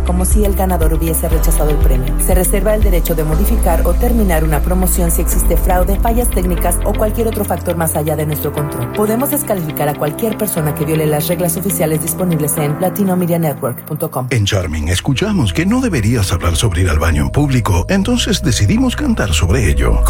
como si el ganador hubiese rechazado el premio. Se reserva el derecho de modificar o terminar una promoción si existe fraude, fallas técnicas o cualquier otro factor más allá de nuestro control. Podemos descalificar a cualquier persona que viole las reglas oficiales disponibles en latinomedianetwork.com. En Charming escuchamos que no deberías hablar sobre ir al baño en público, entonces decidimos cantar sobre ello.